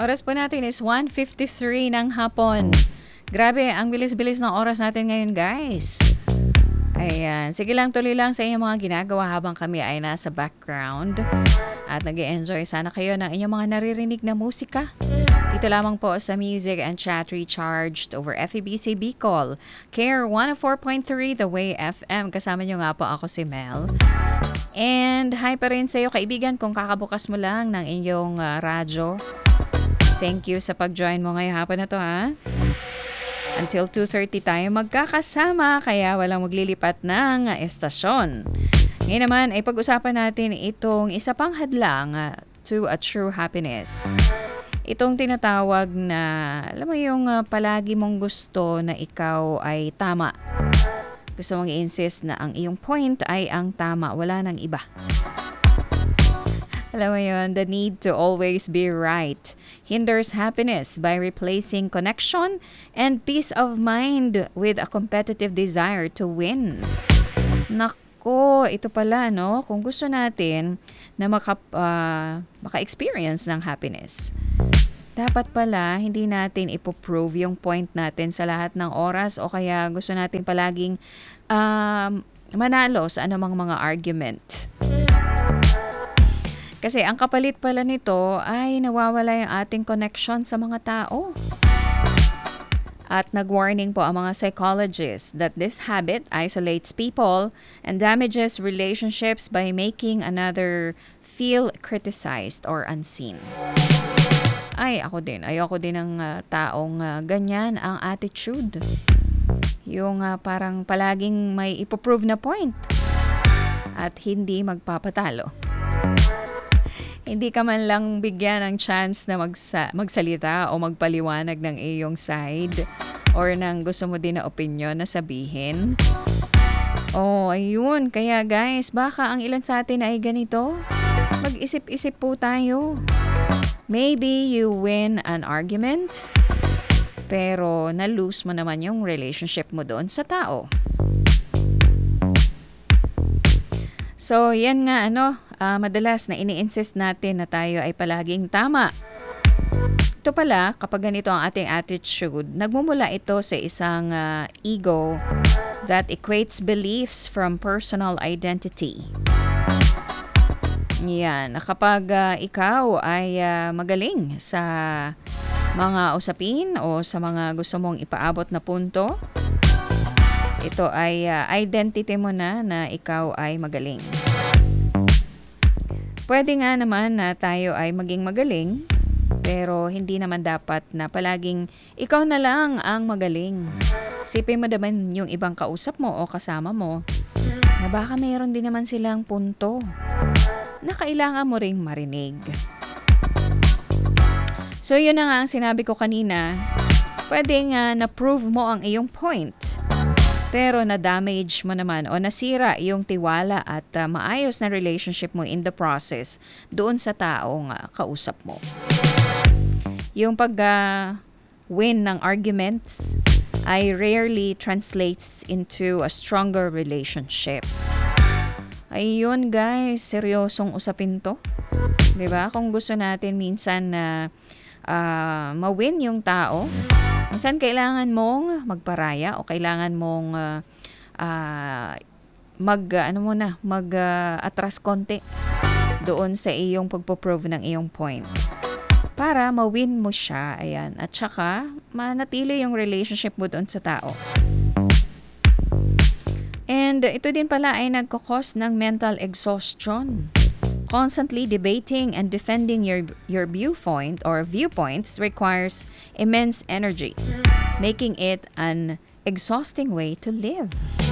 Oras po natin is 1:53 ng hapon. Grabe, ang bilis-bilis ng oras natin ngayon, guys. Ayan, sige lang, tuloy lang sa inyong mga ginagawa habang kami ay nasa background. At nag-enjoy sana kayo ng inyong mga naririnig na musika. Dito lamang po sa Music and Chat Recharged over FEBC Bicol. Care 104.3 The Way FM. Kasama nyo nga po ako si Mel. And hi pa rin sa iyo kaibigan kung kakabukas mo lang ng inyong radyo. Thank you sa pag-join mo ngayong hapon na to, ha. Until 2:30 tayo magkakasama kaya walang maglilipat ng estasyon. Ngayon naman ay pag-usapan natin itong isa pang hadlang to a true happiness. Itong tinatawag na, alam mo yung palagi mong gusto na ikaw ay tama. Gusto mong i-insist na ang iyong point ay ang tama, wala nang iba. Alam mo yun, the need to always be right hinders happiness by replacing connection and peace of mind with a competitive desire to win. Nako, ito pala, no? Kung gusto natin na maka-experience ng happiness, dapat pala hindi natin ipoprove yung point natin sa lahat ng oras o kaya gusto natin palaging manalo sa anumang mga argument. Kasi ang kapalit pala nito ay nawawala yung ating connection sa mga tao. At nag-warning po ang mga psychologists that this habit isolates people and damages relationships by making another feel criticized or unseen. Ayoko din ng taong ganyan ang attitude. Yung parang palaging may ipoprove na point at hindi magpapatalo. Hindi ka man lang bigyan ng chance na magsalita o magpaliwanag ng iyong side or ng gusto mo din na opinion na sabihin. Ayun. Kaya guys, baka ang ilan sa atin ay ganito. Mag-isip-isip po tayo. Maybe you win an argument, pero na-lose mo naman yung relationship mo doon sa tao. So, yan nga, madalas na ini-insist natin na tayo ay palaging tama. Ito pala, kapag ganito ang ating attitude, nagmumula ito sa isang ego that equates beliefs from personal identity. Yan, kapag ikaw ay magaling sa mga usapin o sa mga gusto mong ipaabot na punto, ito ay identity mo na ikaw ay magaling. Pwede nga naman na tayo ay maging magaling, pero hindi naman dapat na palaging ikaw na lang ang magaling. Sipin mo naman yung ibang kausap mo o kasama mo na baka mayroon din naman silang punto na kailangan mo ring marinig. So yun na nga ang sinabi ko kanina, pwede nga na-prove mo ang iyong point, pero na-damage mo naman o nasira yung tiwala at maayos na relationship mo in the process doon sa taong kausap mo. Yung pag-win ng arguments ay rarely translates into a stronger relationship. Ayun guys, seryosong usapin to. Diba? Kung gusto natin minsan na ma-win yung tao, minsan kailangan mong magparaya o kailangan mong atras konti doon sa iyong pagpo-prove ng iyong point para ma-win mo siya. Ayan. At saka manatili yung relationship mo doon sa tao. And ito din pala ay nagkakos ng mental exhaustion. Constantly debating and defending your viewpoint or viewpoints requires immense energy, making it an exhausting way to live.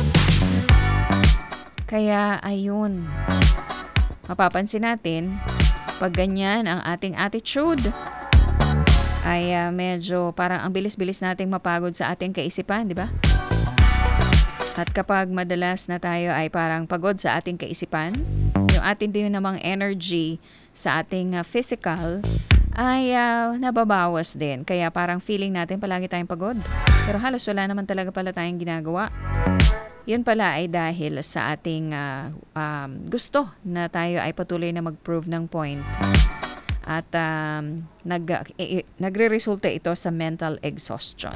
Kaya ayun, mapapansin natin, pag ganyan ang ating attitude, ay medyo parang ang bilis-bilis nating mapagod sa ating kaisipan, di ba? At kapag madalas na tayo ay parang pagod sa ating kaisipan, yung ating din namang energy sa ating physical ay nababawas din. Kaya parang feeling natin palagi tayong pagod. Pero halos wala naman talaga pala tayong ginagawa. Yun pala ay dahil sa ating gusto na tayo ay patuloy na mag-prove ng point. At nagre-resulta ito sa mental exhaustion.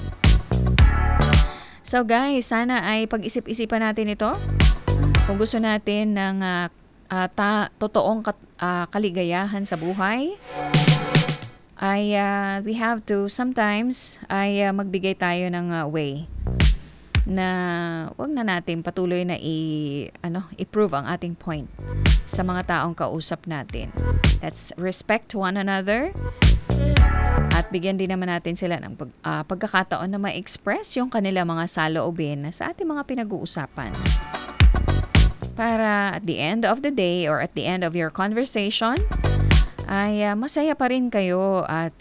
So guys, sana ay pag-isip-isipan natin ito. Kung gusto natin ng totoong kaligayahan sa buhay, ay we have to sometimes ay magbigay tayo ng way na wag na natin patuloy na i-prove ang ating point sa mga taong kausap natin. Let's respect one another. At bigyan din naman natin sila ng pagkakataon na ma-express yung kanila mga saloobin sa ating mga pinag-uusapan. Para at the end of the day or at the end of your conversation, ay masaya pa rin kayo at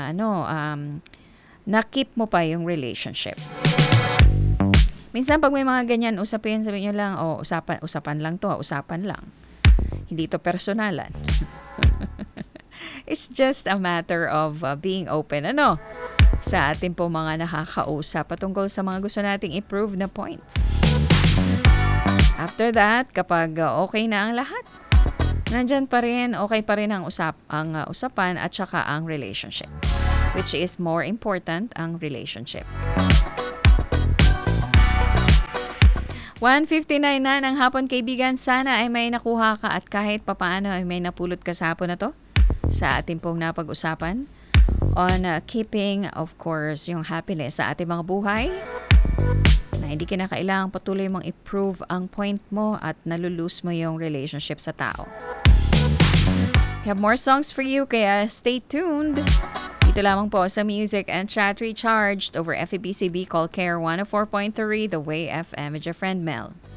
na-keep mo pa yung relationship. Minsan pag may mga ganyan, usapin, sabihin nyo lang, usapan lang to, usapan lang. Hindi to personalan. It's just a matter of being open, sa ating po mga nakakausap patungkol sa mga gusto nating i-prove na points. After that, kapag okay na ang lahat, nandyan pa rin, okay pa rin ang usapan at saka ang relationship. Which is more important, ang relationship. 1:59 na ng hapon, kaibigan. Sana ay may nakuha ka at kahit papaano ay may napulot ka sa hapon na to sa ating pong napag-usapan on keeping, of course, yung happiness sa ating mga buhay. Na hindi ka na kailangang patuloy mong i-prove ang point mo at nalulose mo yung relationship sa tao. We have more songs for you, kaya stay tuned. Dito lamang po sa Music and Chat Recharged over FEBCB Call Care 104.3 The Way FM with your friend Mel.